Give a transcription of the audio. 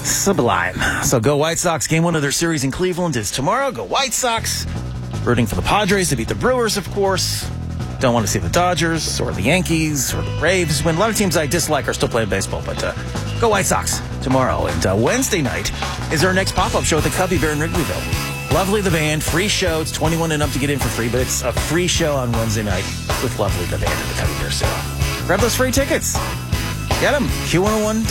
Sublime. So go White Sox. Game 1 of their series in Cleveland is tomorrow. Go White Sox. Rooting for the Padres to beat the Brewers, of course. Don't want to see the Dodgers or the Yankees or the Braves win. A lot of teams I dislike are still playing baseball, but go White Sox tomorrow. And Wednesday night is our next pop-up show at the Cubby Bear in Wrigleyville. Lovely the Band, free show. It's 21 and up to get in for free, but it's a free show on Wednesday night with Lovely the Band at the Cubby Bear. So grab those free tickets. Get them. Q101.